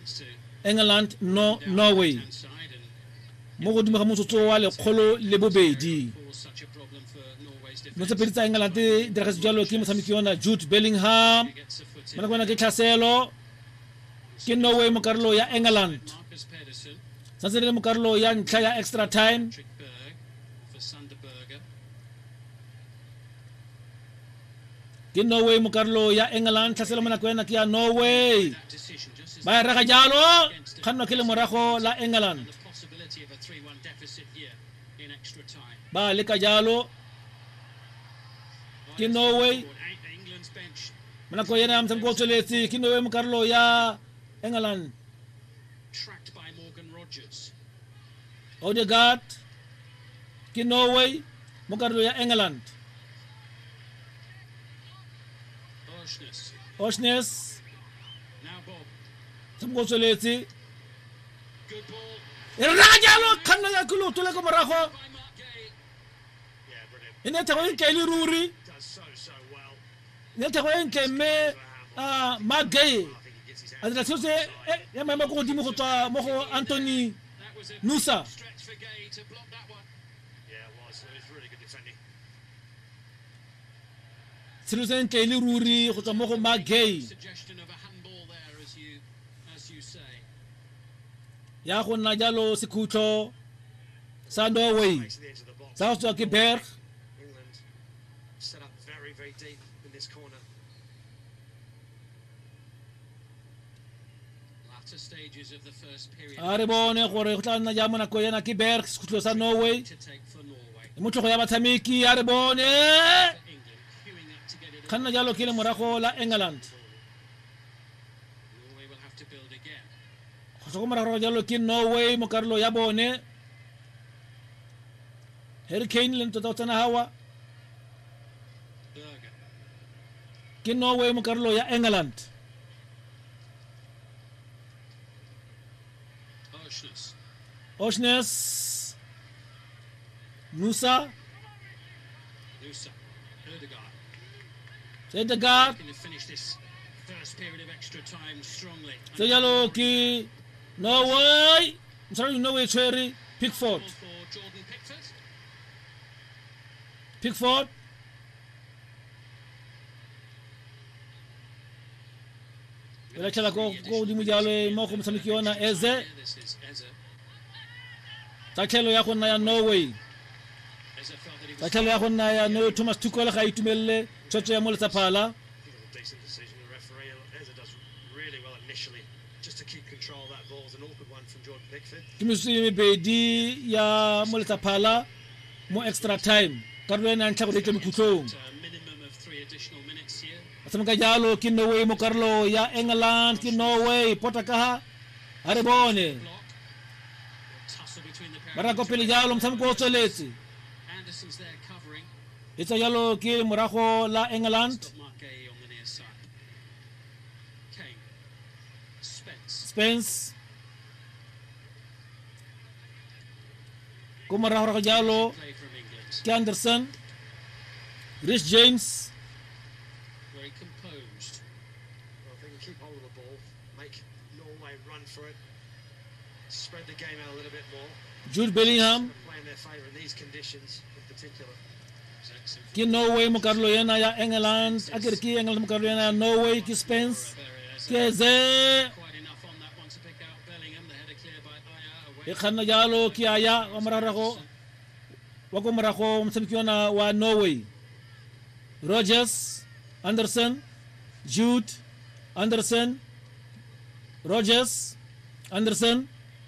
England no Norway mo go dimo ga motsotso wa le kgolo le bobedi no se peditsa England dire se jalo ke motshameki yona Jude Bellingham mana bona ke tlhaselo ke Norway mo karolo ya England sanse le mo karolo ya ntlha ya extra time ke Norway mo karolo ya England tlhaselo mana ko yana ke ya Norway ba re ga jalo khanno ke le morago la England ba le ka jalo ke Norway mana ko yana amsam go tsoletse ke Norway mo karolo ya England Odegaard ke Norway mo karolo ya England Osnes sam go tsoletse Rajalo khanna ya kulo tole ko morago ine tago ke le ruri ne tago ke me Magay adra sose ya mama ko dimo go tswa mo go Anthony Nusa Silusen ke le ruri go tswa mo go Magay ya go nna jalo sekhutlo sa Norway sa tswa ke Berg are bone gore go tla nna ja mona ko yana ke Berg sekhutlo sa Norway mo tlogo ya batshameki are bone kanna jalo ke le morago la England go morago jalo ke Norway mo karolo ya bone Harry Kane le ntota tsana hawa ke Norway mo karolo ya England Osnes Nusa Odegaard so jalo ki Norway I'm sorry Norway Cherry Pickford Ela chala ko di mujale mo ko msamikiona Eze takelo ya kona ya Norway takelo ya kona ya no Thomas Tuchel ga itumelle chocho ya molesa phala Kimusimi bedi ya molesa phala mo extra time karlo na nthago de mikutlong asamka jalo ki Norway mo karlo ya England ki Norway potakaha are bone barako pele jalo msamko tsoletse itsa jalo ki morago la England Spence kuma raho jalo ki Anderson Rhys James very composed. Well, they can keep hold of the ball, make Norway run for it, spread the game out a little bit more. Jude Bellingham playing their favour in these conditions in particular. ki Norway mo karlo yana ya England akir ki England mo karlo yana Norway ki Spence ki Eze ikhanna jalo ki aya wamararago wako marako msamkiona wa Norway Rogers Anderson Jude Anderson Rogers Anderson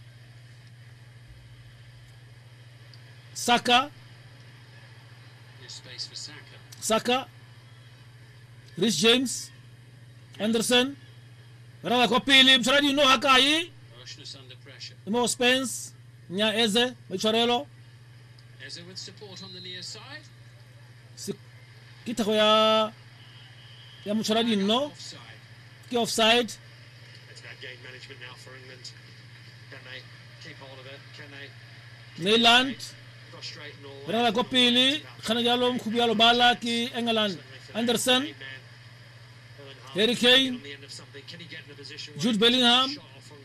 Saka Saka Rhys James Anderson rawa ko pili msaradi no hakai mo Spence nya Eze Michorello Eze with support on the near side. Kita ko ya msaradi no ki offside. It's about game management now for England. Can they keep hold of it? Can they Neyland frustrate Norway? rawa ko pili khana jalo mkhubialo bala ki England Anderson Harry Kane Jude Bellingham